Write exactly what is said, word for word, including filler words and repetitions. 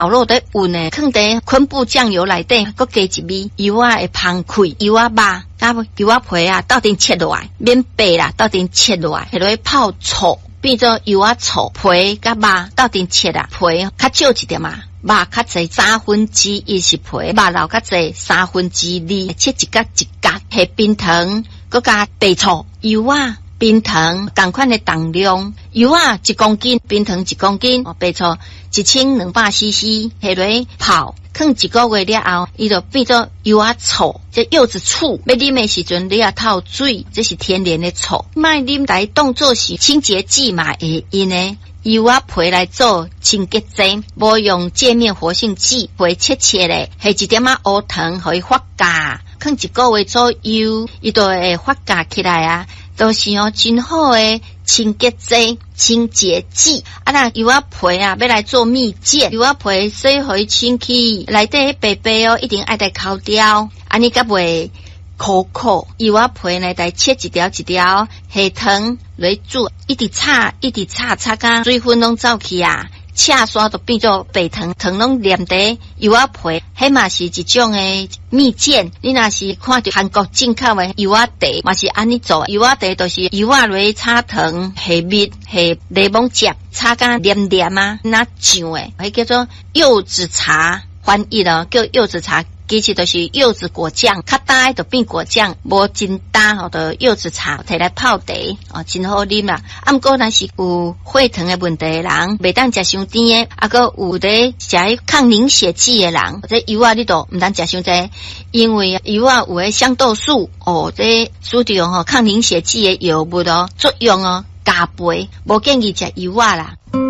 后落在运诶，放在昆布酱油内底，搁加一味油仔会芳开，油仔肉甲油仔皮啊，斗阵切落来，免白啦，斗阵切落来，下落去泡醋，变做油仔醋皮甲肉斗阵切啊，皮较少一点嘛。肉较济三分之一是皮，肉肉较济三分之二，切一角一角，下冰糖，搁加白醋、油啊、冰糖，同款的重量，油啊一公斤，冰糖一公斤，白醋一千两百 C C， 下落去泡，放一个月了后，伊就变做油啊醋，这柚子醋。要啉的时阵，你要透水，这是天然的醋。卖啉来当作是清洁剂嘛，会因呢。油仔皮来做清洁剂，无用界面活性剂，皮切切咧，下一点仔乌糖，互伊发芽，放一个月左右，伊就会发芽起来啊，都是哦真好诶清洁剂、清洁剂。啊，那油仔皮啊，要来做蜜饯，油仔皮洗互伊清气，内底白白哦，一定爱来抠掉，安尼甲袂苦苦。油仔皮来来切一条一条，下汤来煮。一直炒，一直炒，炒到水分拢走去啊，赤刷就变做白糖，糖拢黏在油仔皮，迄嘛是一种诶蜜饯。你若是看到韩国进口诶油仔茶，嘛是安尼做。油仔茶就是油仔落炒糖，下蜜，下柠檬汁，炒到黏黏啊，那酱诶，迄叫做柚子茶，翻译了叫柚子茶。其实就是柚子果酱，较大就变果酱，无真大吼，就柚子茶摕来泡茶哦，真好啉啦。啊，毋过若是有血糖的问题的人，袂当食伤甜的，啊，个有咧食抗凝血剂的人，这油啊你都毋通食伤济，因为油啊有诶香豆素哦，这使用吼抗凝血剂的药物哦作用哦加倍，无建议食油啊啦。